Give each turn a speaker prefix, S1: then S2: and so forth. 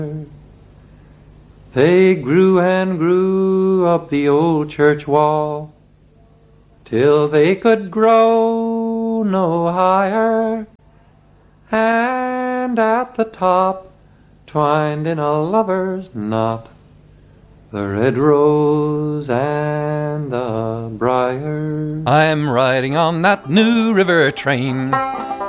S1: They grew and grew up the old church wall, till they could grow no higher, and at the top, twined in a lover's knot, the red rose and the briar.
S2: I'm riding on that new river train,